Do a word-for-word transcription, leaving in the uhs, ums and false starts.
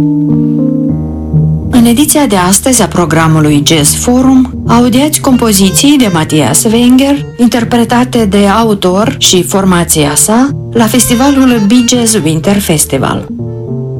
În ediția de astăzi a programului Jazz Forum, audiați compoziții de Matthias Wenger, interpretate de autor și formația sa la festivalul Bee Gees Winter Festival.